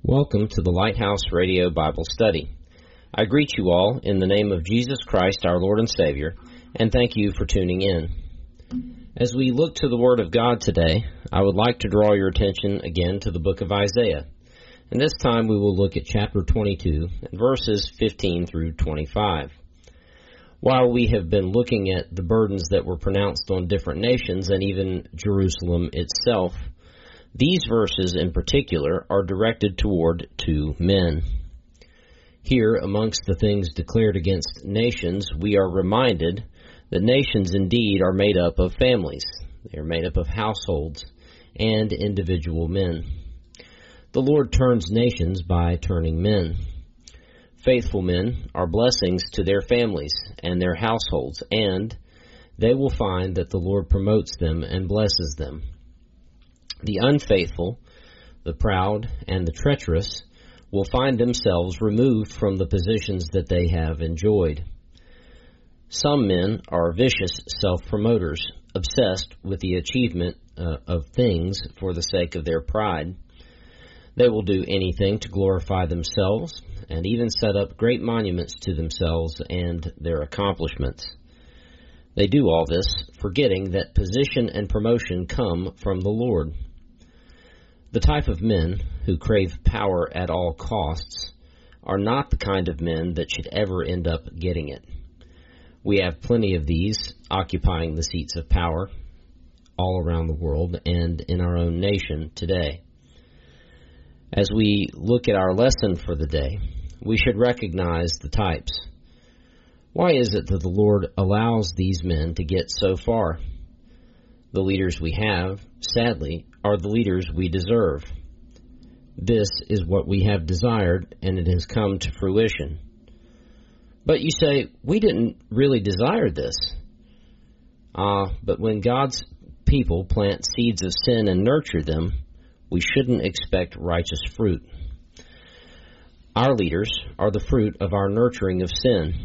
Welcome to the Lighthouse Radio Bible Study. I greet you all in the name of Jesus Christ, our Lord and Savior, and thank you for tuning in. As we look to the Word of God today, I would like to draw your attention again to the book of Isaiah. And this time we will look at chapter 22, and verses 15 through 25. While we have been looking at the burdens that were pronounced on different nations and even Jerusalem itself, these verses in particular are directed toward two men. Here, amongst the things declared against nations, we are reminded that nations indeed are made up of families. They are made up of households and individual men. The Lord turns nations by turning men. Faithful men are blessings to their families and their households, and they will find that the Lord promotes them and blesses them. The unfaithful, the proud, and the treacherous will find themselves removed from the positions that they have enjoyed. Some men are vicious self-promoters, obsessed with the achievement of things for the sake of their pride. They will do anything to glorify themselves and even set up great monuments to themselves and their accomplishments. They do all this, forgetting that position and promotion come from the Lord. The type of men who crave power at all costs are not the kind of men that should ever end up getting it. We have plenty of these occupying the seats of power all around the world and in our own nation today. As we look at our lesson for the day, we should recognize the types. Why is it that the Lord allows these men to get so far? The leaders we have, sadly, are the leaders we deserve. This is what we have desired, and it has come to fruition. But you say, we didn't really desire this. But when God's people plant seeds of sin and nurture them, we shouldn't expect righteous fruit. Our leaders are the fruit of our nurturing of sin.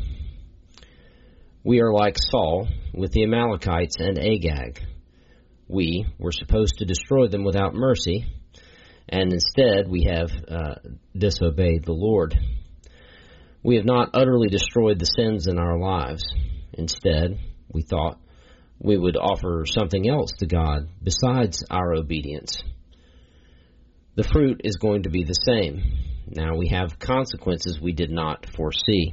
We are like Saul with the Amalekites and Agag. We were supposed to destroy them without mercy, and instead we have disobeyed the Lord. We have not utterly destroyed the sins in our lives. Instead, we thought we would offer something else to God besides our obedience. The fruit is going to be the same. Now we have consequences we did not foresee.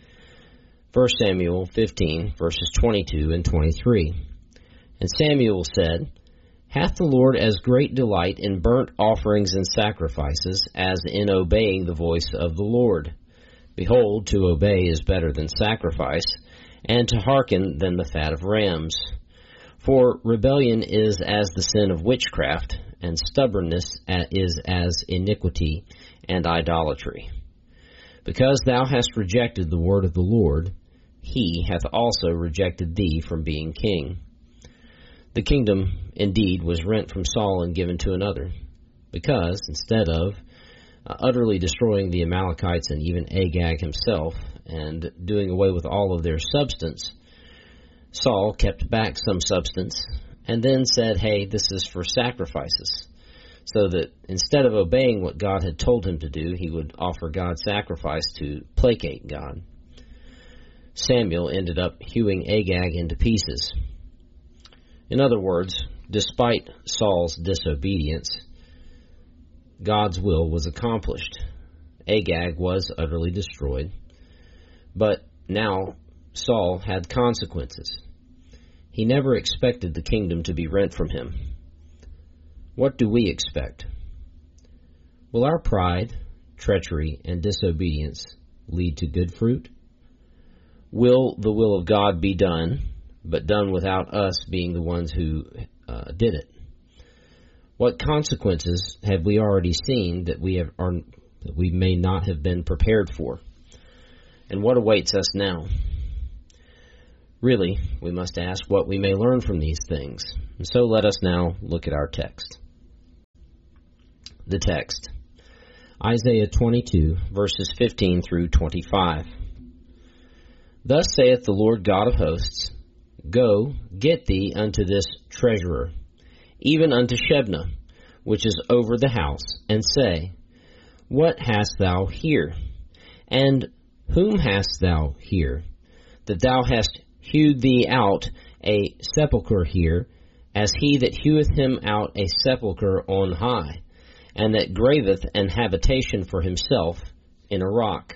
1 Samuel 15, verses 22 and 23. And Samuel said, Hath the Lord as great delight in burnt offerings and sacrifices as in obeying the voice of the Lord? Behold, to obey is better than sacrifice, and to hearken than the fat of rams. For rebellion is as the sin of witchcraft, and stubbornness is as iniquity and idolatry. Because thou hast rejected the word of the Lord, he hath also rejected thee from being king. The kingdom, indeed, was rent from Saul and given to another, because instead of utterly destroying the Amalekites and even Agag himself and doing away with all of their substance, Saul kept back some substance and then said, hey, this is for sacrifices, so that instead of obeying what God had told him to do, he would offer God sacrifice to placate God. Samuel ended up hewing Agag into pieces. In other words, despite Saul's disobedience, God's will was accomplished. Agag was utterly destroyed, but now Saul had consequences. He never expected the kingdom to be rent from him. What do we expect? Will our pride, treachery, and disobedience lead to good fruit? Will the will of God be done, but done without us being the ones who did it? What consequences have we already seen that we may not have been prepared for? And what awaits us now? Really, we must ask what we may learn from these things. And so let us now look at our text. The text, Isaiah 22, verses 15 through 25. Thus saith the Lord God of hosts, Go, get thee unto this treasurer, even unto Shebna, which is over the house, and say, What hast thou here? And whom hast thou here? That thou hast hewed thee out a sepulchre here, as he that heweth him out a sepulchre on high, and that graveth an habitation for himself in a rock.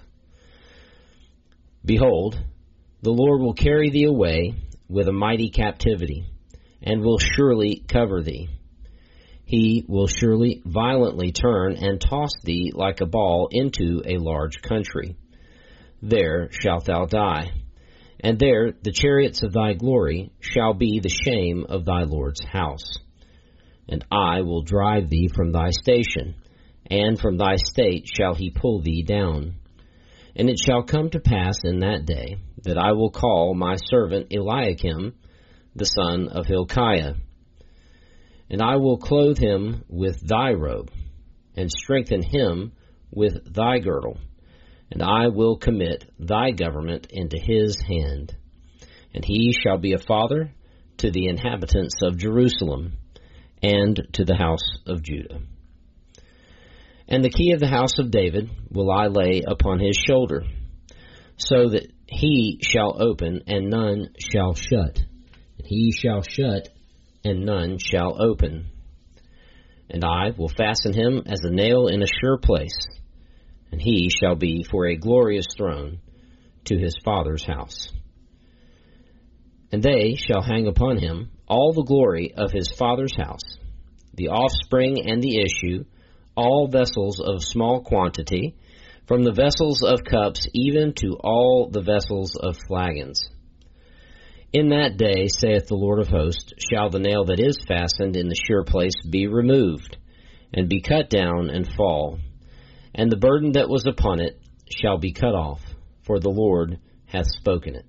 Behold, the Lord will carry thee away with a mighty captivity, and will surely cover thee. He will surely violently turn and toss thee like a ball into a large country. There shalt thou die, and there the chariots of thy glory shall be the shame of thy Lord's house. And I will drive thee from thy station, and from thy state shall he pull thee down. And it shall come to pass in that day that I will call my servant Eliakim, the son of Hilkiah, and I will clothe him with thy robe, and strengthen him with thy girdle, and I will commit thy government into his hand. And he shall be a father to the inhabitants of Jerusalem, and to the house of Judah. And the key of the house of David will I lay upon his shoulder, so that he shall open, and none shall shut. And he shall shut, and none shall open. And I will fasten him as a nail in a sure place, and he shall be for a glorious throne to his father's house. And they shall hang upon him all the glory of his father's house, the offspring and the issue, all vessels of small quantity, from the vessels of cups even to all the vessels of flagons. In that day, saith the Lord of hosts, shall the nail that is fastened in the sure place be removed, and be cut down and fall, and the burden that was upon it shall be cut off, for the Lord hath spoken it.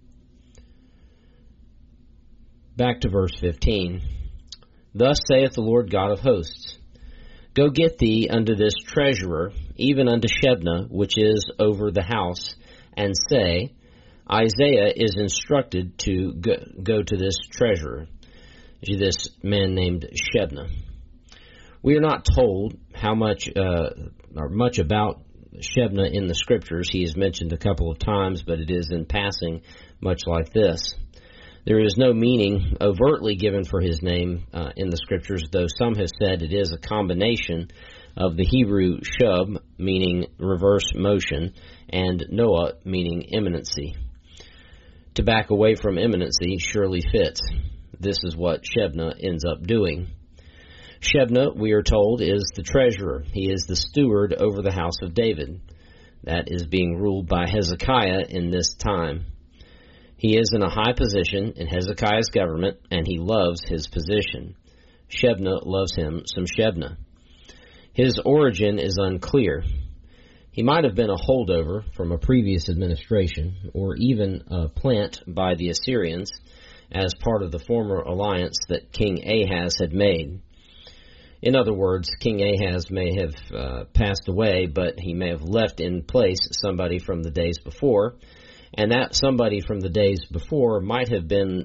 Back to verse 15. Thus saith the Lord God of hosts, Go get thee unto this treasurer, even unto Shebna, which is over the house, and say, Isaiah is instructed to go to this treasurer, this man named Shebna. We are not told how much or much about Shebna in the Scriptures. He is mentioned a couple of times, but it is in passing, much like this. There is no meaning overtly given for his name in the Scriptures, though some have said it is a combination of the Hebrew shub, meaning reverse motion, and Noah, meaning imminency. To back away from imminency surely fits. This is what Shebna ends up doing. Shebna, we are told, is the treasurer. He is the steward over the house of David. That is being ruled by Hezekiah in this time. He is in a high position in Hezekiah's government, and he loves his position. Shebna loves him some Shebna. His origin is unclear. He might have been a holdover from a previous administration, or even a plant by the Assyrians as part of the former alliance that King Ahaz had made. In other words, King Ahaz may have passed away, but he may have left in place somebody from the days before, and that somebody from the days before might have been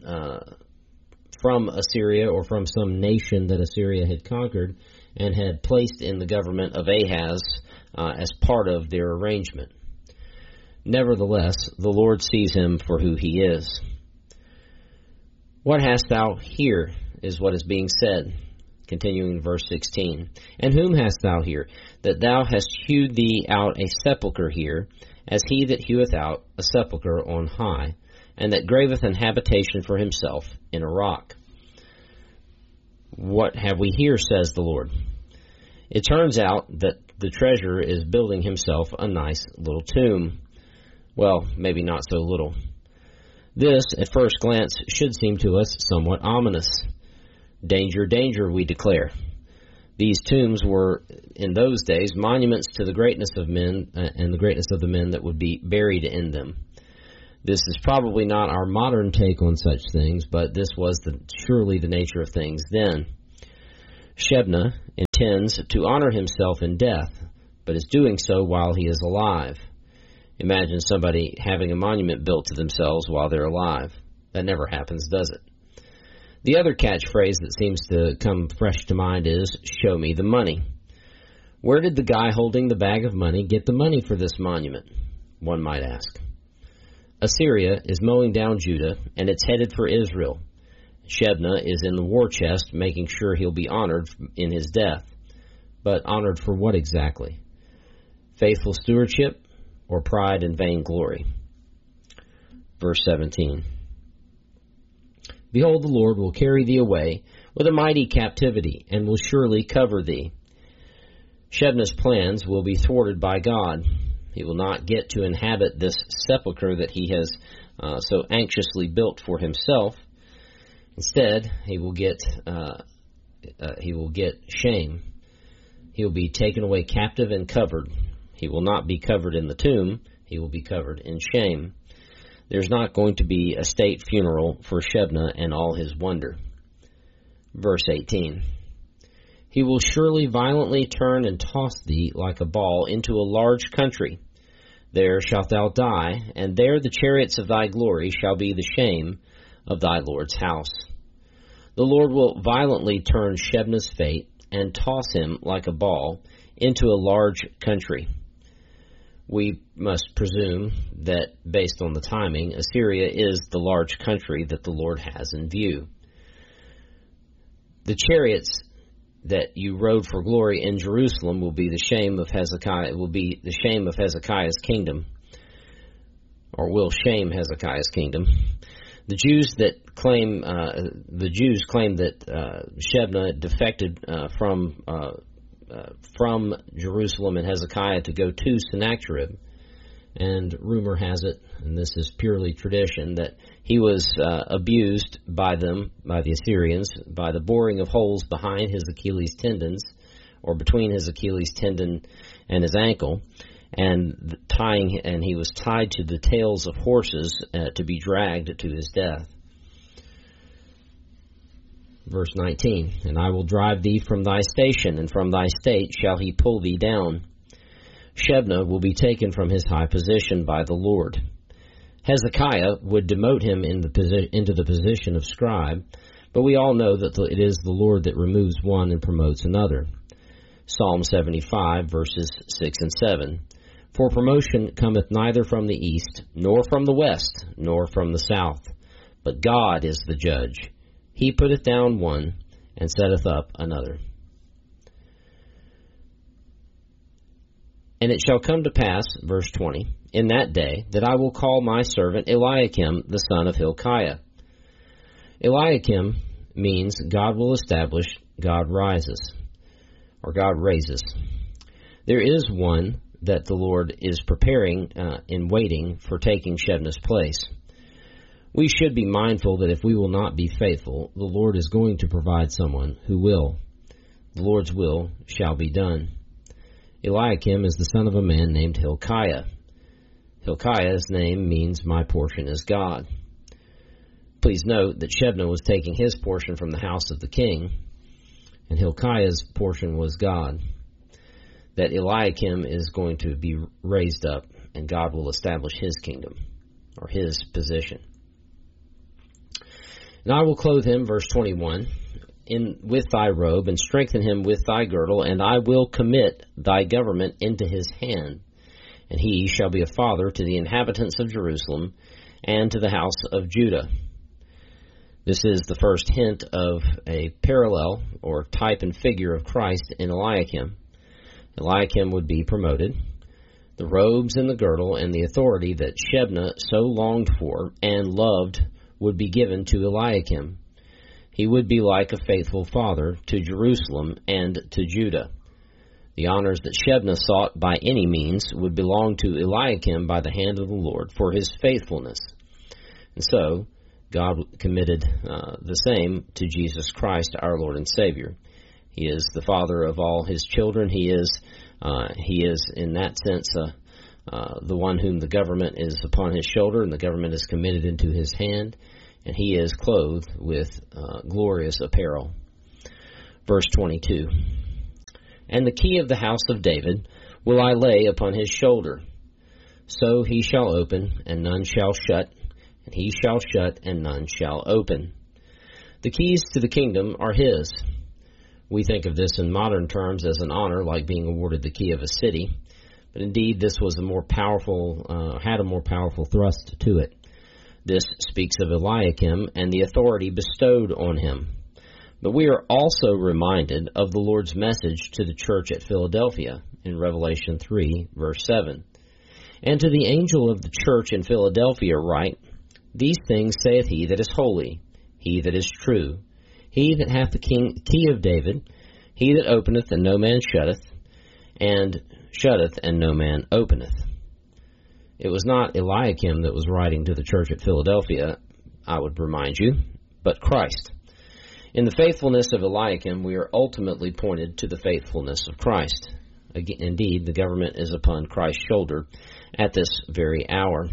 from Assyria or from some nation that Assyria had conquered and had placed in the government of Ahaz as part of their arrangement. Nevertheless, the Lord sees him for who he is. What hast thou here is what is being said. Continuing in verse 16. And whom hast thou here, that thou hast hewed thee out a sepulchre here, as he that heweth out a sepulchre on high, and that graveth an habitation for himself in a rock? What have we here, says the Lord? It turns out that the treasurer is building himself a nice little tomb. Well, maybe not so little. This, at first glance, should seem to us somewhat ominous. Danger, danger, we declare. These tombs were, in those days, monuments to the greatness of men and the greatness of the men that would be buried in them. This is probably not our modern take on such things, but this was surely the nature of things then. Shebna intends to honor himself in death, but is doing so while he is alive. Imagine somebody having a monument built to themselves while they're alive. That never happens, does it? The other catchphrase that seems to come fresh to mind is, show me the money. Where did the guy holding the bag of money get the money for this monument? One might ask. Assyria is mowing down Judah, and it's headed for Israel. Shebna is in the war chest, making sure he'll be honored in his death. But honored for what exactly? Faithful stewardship or pride and vainglory? Verse 17. Behold, the Lord will carry thee away with a mighty captivity, and will surely cover thee. Shebna's plans will be thwarted by God. He will not get to inhabit this sepulchre that he has so anxiously built for himself. Instead, he will get shame. He will be taken away captive and covered. He will not be covered in the tomb. He will be covered in shame. There's not going to be a state funeral for Shebna and all his wonder. Verse 18. He will surely violently turn and toss thee like a ball into a large country. There shalt thou die, and there the chariots of thy glory shall be the shame of thy Lord's house. The Lord will violently turn Shebna's fate and toss him like a ball into a large country. We must presume that, based on the timing, Assyria is the large country that the Lord has in view. The chariots that you rode for glory in Jerusalem will be the shame of Hezekiah. It will be the shame of Hezekiah's kingdom, or will shame Hezekiah's kingdom. The Jews claim that Shebna defected from Jerusalem and Hezekiah to go to Sennacherib, and rumor has it, and this is purely tradition, that he was abused by them, by the Assyrians, by the boring of holes behind his Achilles tendons, or between his Achilles tendon and his ankle, and he was tied to the tails of horses to be dragged to his death. Verse 19, and I will drive thee from thy station, and from thy state shall he pull thee down. Shebna will be taken from his high position by the Lord. Hezekiah would demote him into the position of scribe, but we all know that it is the Lord that removes one and promotes another. Psalm 75, verses 6 and 7. For promotion cometh neither from the east, nor from the west, nor from the south, but God is the judge. He putteth down one, and setteth up another. And it shall come to pass, verse 20, in that day, that I will call my servant Eliakim, the son of Hilkiah. Eliakim means God will establish, God rises, or God raises. There is one that the Lord is preparing in waiting for taking Shebna's place. We should be mindful that if we will not be faithful, the Lord is going to provide someone who will. The Lord's will shall be done. Eliakim is the son of a man named Hilkiah. Hilkiah's name means my portion is God. Please note that Shebna was taking his portion from the house of the king, and Hilkiah's portion was God. That Eliakim is going to be raised up, and God will establish his kingdom, or his position. And I will clothe him, verse 21, with thy robe, and strengthen him with thy girdle, and I will commit thy government into his hand. And he shall be a father to the inhabitants of Jerusalem, and to the house of Judah. This is the first hint of a parallel, or type and figure of Christ in Eliakim. Eliakim would be promoted. The robes and the girdle and the authority that Shebna so longed for and loved would be given to Eliakim. He would be like a faithful father to Jerusalem and to Judah. The honors that Shebna sought by any means would belong to Eliakim by the hand of the Lord for his faithfulness. And so, God committed the same to Jesus Christ, our Lord and Savior. He is the father of all his children. He is in that sense, the one whom the government is upon his shoulder, and the government is committed into his hand, and he is clothed with glorious apparel. Verse 22, and the key of the house of David will I lay upon his shoulder. So he shall open, and none shall shut, and he shall shut, and none shall open. The keys to the kingdom are his. We think of this in modern terms as an honor, like being awarded the key of a city. But indeed, this was had a more powerful thrust to it. This speaks of Eliakim and the authority bestowed on him. But we are also reminded of the Lord's message to the church at Philadelphia in Revelation 3, verse 7. And to the angel of the church in Philadelphia write, These things saith he that is holy, he that is true, he that hath the key of David, he that openeth and no man shutteth, and shutteth and no man openeth. It was not Eliakim that was writing to the church at Philadelphia, I would remind you, but Christ. In the faithfulness of Eliakim, we are ultimately pointed to the faithfulness of Christ. Indeed, the government is upon Christ's shoulder at this very hour.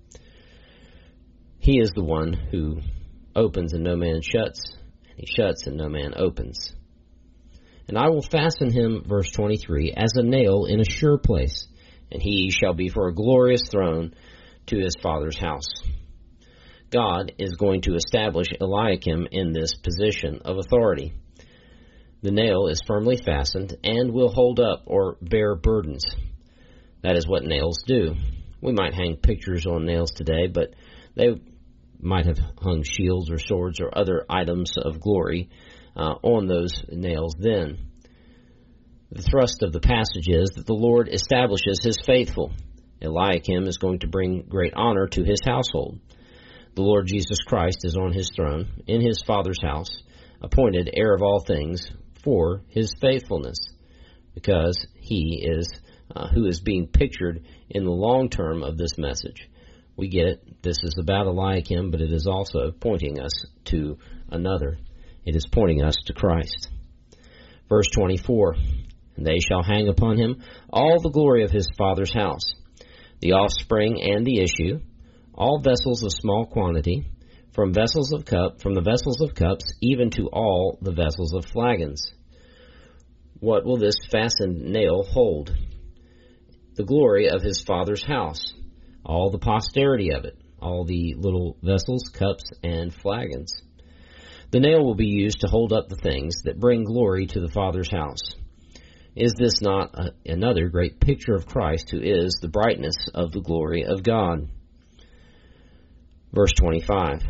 He is the one who opens and no man shuts, and he shuts and no man opens. And I will fasten him, verse 23, as a nail in a sure place, and he shall be for a glorious throne to his Father's house. God is going to establish Eliakim in this position of authority. The nail is firmly fastened and will hold up or bear burdens. That is what nails do. We might hang pictures on nails today, but they might have hung shields or swords or other items of glory on those nails then. The thrust of the passage is that the Lord establishes his faithful. Eliakim is going to bring great honor to his household. The Lord Jesus Christ is on his throne in his Father's house, appointed heir of all things for his faithfulness, because he is who is being pictured in the long term of this message. We get it. This is about Eliakim, but it is also pointing us to another. It is pointing us to Christ. Verse 24, And they shall hang upon him all the glory of his Father's house, the offspring and the issue, all vessels of small quantity, from the vessels of cups, even to all the vessels of flagons. What will this fastened nail hold? The glory of his Father's house, all the posterity of it, all the little vessels, cups, and flagons. The nail will be used to hold up the things that bring glory to the Father's house. Is this not another great picture of Christ, who is the brightness of the glory of God? Verse 25,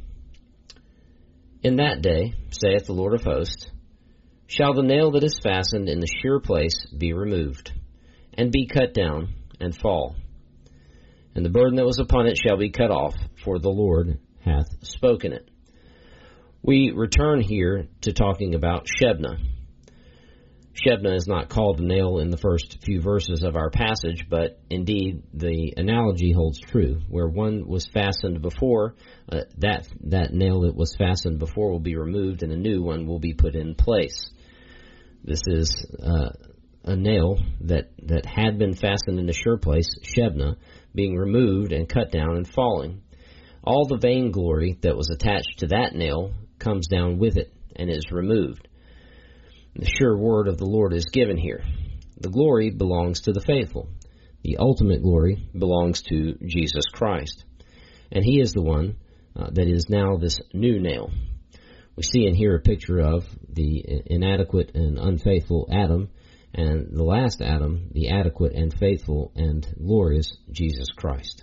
In that day, saith the Lord of hosts, shall the nail that is fastened in the sure place be removed, and be cut down, and fall. And the burden that was upon it shall be cut off, for the Lord hath spoken it. We return here to talking about Shebna. Shebna is not called a nail in the first few verses of our passage, but indeed the analogy holds true. Where one was fastened before, that nail that was fastened before will be removed, and a new one will be put in place. This is a nail that had been fastened in a sure place, Shebna, being removed and cut down and falling. All the vainglory that was attached to that nail comes down with it and is removed. The sure word of the Lord is given here. The glory belongs to the faithful. The ultimate glory belongs to Jesus Christ. And he is the one that is now this new nail. We see and hear a picture of the inadequate and unfaithful Adam, and the last Adam, the adequate and faithful and glorious Jesus Christ.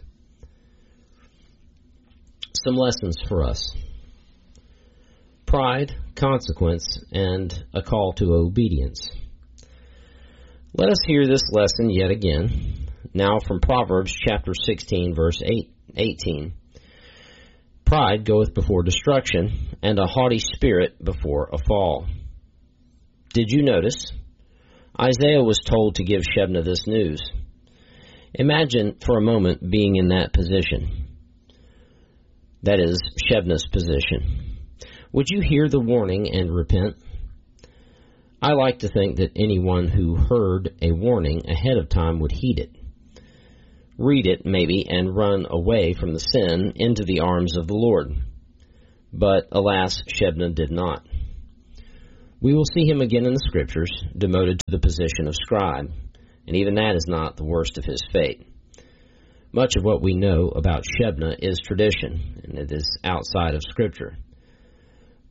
Some lessons for us. Pride, consequence, and a call to obedience. Let us hear this lesson yet again, now from Proverbs chapter 16, verse 18. Pride goeth before destruction, and a haughty spirit before a fall. Did you notice? Isaiah was told to give Shebna this news. Imagine for a moment being in that position. That is, Shebna's position. Would you hear the warning and repent? I like to think that anyone who heard a warning ahead of time would heed it. Read it, maybe, and run away from the sin into the arms of the Lord. But, alas, Shebna did not. We will see him again in the Scriptures, demoted to the position of scribe, and even that is not the worst of his fate. Much of what we know about Shebna is tradition, and it is outside of Scripture. But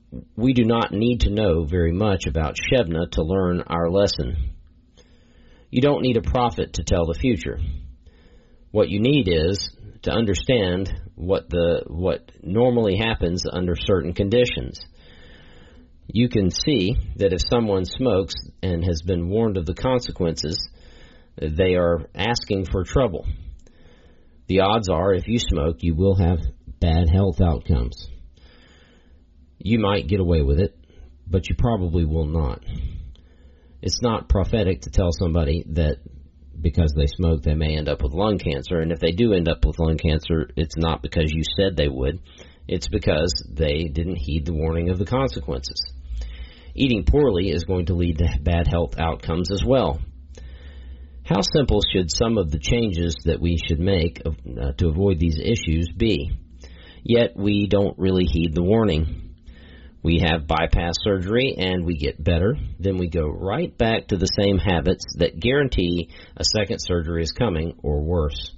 we do not need to know very much about Shebna to learn our lesson. You don't need a prophet to tell the future. What you need is to understand what normally happens under certain conditions. You can see that if someone smokes and has been warned of the consequences, they are asking for trouble. The odds are, if you smoke, you will have bad health outcomes. You might get away with it, but you probably will not. It's not prophetic to tell somebody that because they smoke, they may end up with lung cancer. And if they do end up with lung cancer, it's not because you said they would. It's because they didn't heed the warning of the consequences. Eating poorly is going to lead to bad health outcomes as well. How simple should some of the changes that we should make to avoid these issues be? Yet we don't really heed the warning. We have bypass surgery and we get better, then we go right back to the same habits that guarantee a second surgery is coming or worse.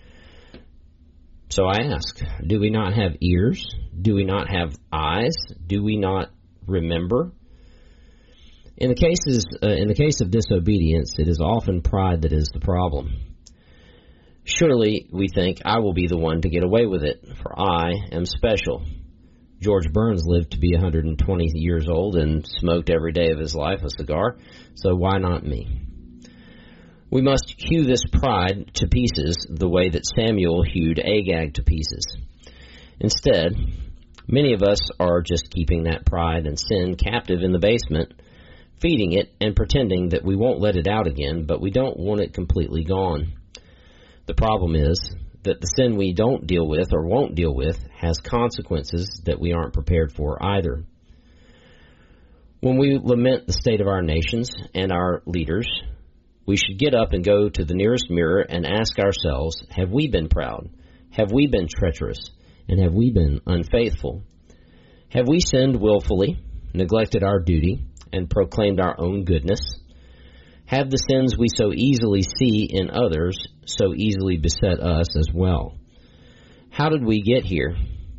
So I ask, do we not have ears? Do we not have eyes? Do we not remember? In the case of disobedience, it is often pride that is the problem. Surely we think, I will be the one to get away with it, for I am special. George Burns lived to be 120 years old and smoked every day of his life a cigar, so why not me? We must hew this pride to pieces the way that Samuel hewed Agag to pieces. Instead, many of us are just keeping that pride and sin captive in the basement, feeding it and pretending that we won't let it out again, but we don't want it completely gone. The problem is that the sin we don't deal with or won't deal with has consequences that we aren't prepared for either. When we lament the state of our nations and our leaders, we should get up and go to the nearest mirror and ask ourselves, have we been proud? Have we been treacherous? And have we been unfaithful? Have we sinned willfully, neglected our duty, and proclaimed our own goodness? Have the sins we so easily see in others so easily beset us as well? How did we get here?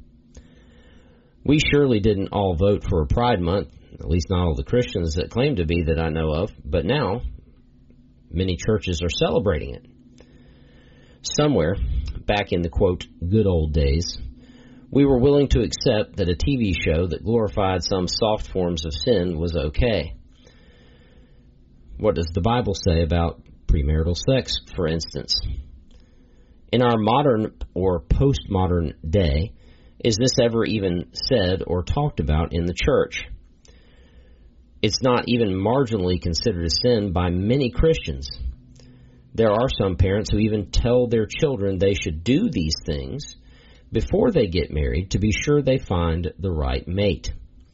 We surely didn't all vote for a Pride Month, at least not all the Christians that claim to be that I know of, but now many churches are celebrating it. Somewhere, back in the, quote, good old days, we were willing to accept that a TV show that glorified some soft forms of sin was okay. What does the Bible say about premarital sex, for instance? In our modern or postmodern day, is this ever even said or talked about in the church? It's not even marginally considered a sin by many Christians. There are some parents who even tell their children they should do these things before they get married to be sure they find the right mate.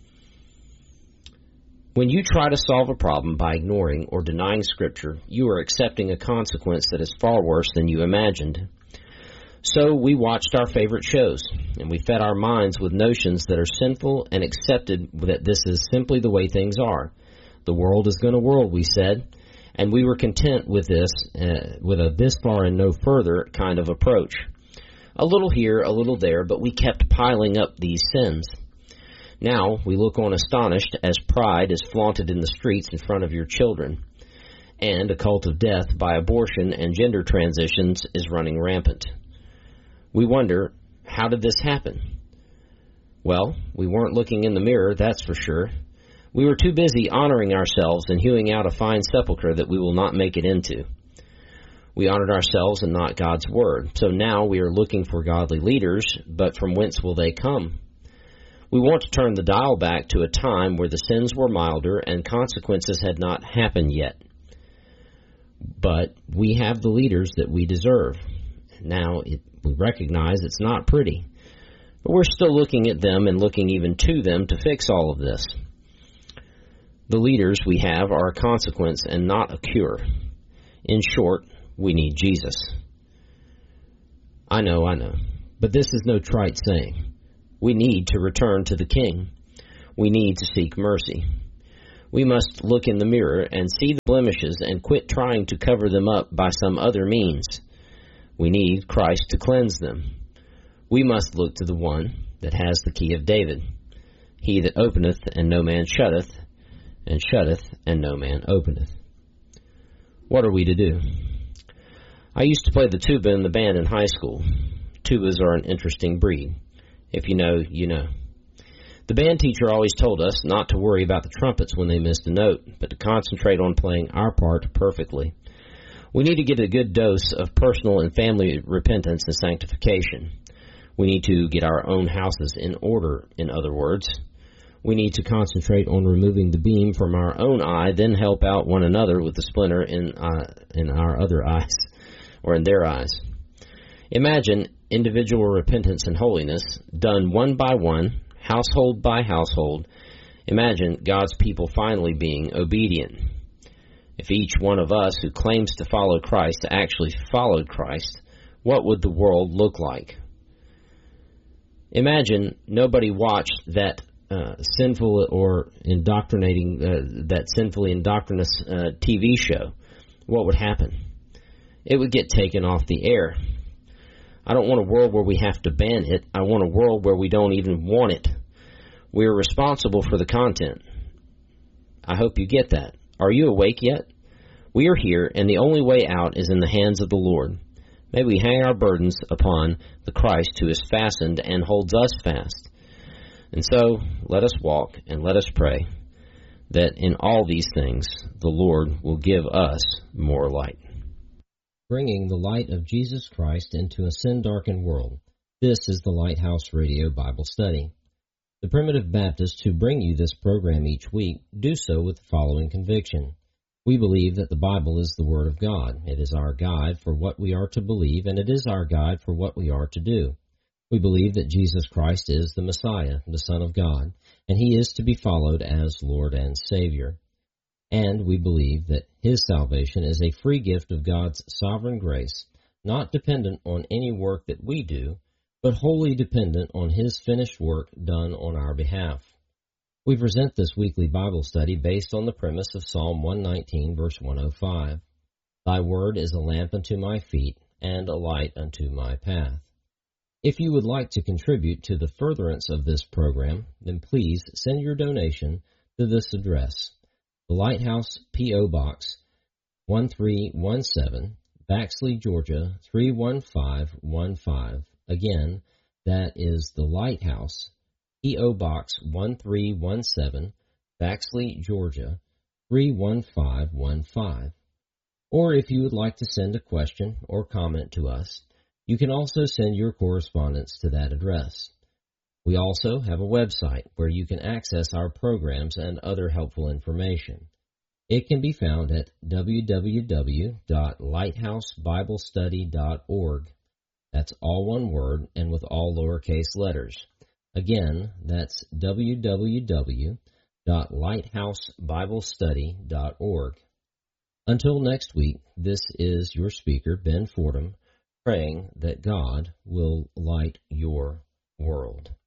When you try to solve a problem by ignoring or denying Scripture, you are accepting a consequence that is far worse than you imagined. So we watched our favorite shows, and we fed our minds with notions that are sinful and accepted that this is simply the way things are. The world is going to whirl, we said, and we were content with this, with a this far and no further kind of approach. A little here, a little there, but we kept piling up these sins. Now we look on astonished as pride is flaunted in the streets in front of your children, and a cult of death by abortion and gender transitions is running rampant. We wonder, how did this happen? Well, we weren't looking in the mirror, that's for sure. We were too busy honoring ourselves and hewing out a fine sepulcher that we will not make it into. We honored ourselves and not God's word. So now we are looking for godly leaders, but from whence will they come? We want to turn the dial back to a time where the sins were milder and consequences had not happened yet. But we have the leaders that we deserve. Now we recognize it's not pretty, but we're still looking at them and looking even to them to fix all of this. The leaders we have are a consequence and not a cure. In short, we need Jesus. I know, but this is no trite saying. We need to return to the King. We need to seek mercy. We must look in the mirror and see the blemishes and quit trying to cover them up by some other means. We need Christ to cleanse them. We must look to the one that has the key of David. He that openeth, and no man shutteth, and shutteth, and no man openeth. What are we to do? I used to play the tuba in the band in high school. Tubas are an interesting breed. If you know, you know. The band teacher always told us not to worry about the trumpets when they missed a note, but to concentrate on playing our part perfectly. We need to get a good dose of personal and family repentance and sanctification. We need to get our own houses in order, in other words. We need to concentrate on removing the beam from our own eye, then help out one another with the splinter in our other eyes, or in their eyes. Imagine individual repentance and holiness done one by one, household by household. Imagine God's people finally being obedient. If each one of us who claims to follow Christ actually followed Christ, what would the world look like? Imagine nobody watched that sinful or that sinfully indoctrinous TV show. What would happen? It would get taken off the air. I don't want a world where we have to ban it. I want a world where we don't even want it. We are responsible for the content. I hope you get that. Are you awake yet? We are here, and the only way out is in the hands of the Lord. May we hang our burdens upon the Christ who is fastened and holds us fast. And so, let us walk and let us pray that in all these things the Lord will give us more light. Bringing the light of Jesus Christ into a sin-darkened world. This is the Lighthouse Radio Bible Study. The Primitive Baptists who bring you this program each week do so with the following conviction. We believe that the Bible is the Word of God. It is our guide for what we are to believe, and it is our guide for what we are to do. We believe that Jesus Christ is the Messiah, the Son of God, and He is to be followed as Lord and Savior. And we believe that His salvation is a free gift of God's sovereign grace, not dependent on any work that we do, but wholly dependent on His finished work done on our behalf. We present this weekly Bible study based on the premise of Psalm 119, verse 105. Thy word is a lamp unto my feet, and a light unto my path. If you would like to contribute to the furtherance of this program, then please send your donation to this address. The Lighthouse P.O. Box 1317, Baxley, Georgia 31515. Again, that is the Lighthouse P.O. Box 1317, Baxley, Georgia 31515. Or if you would like to send a question or comment to us, you can also send your correspondence to that address. We also have a website where you can access our programs and other helpful information. It can be found at www.lighthouseBiblestudy.org. That's all one word and with all lowercase letters. Again, that's www.lighthouseBiblestudy.org. Until next week, this is your speaker, Ben Fordham, praying that God will light your world.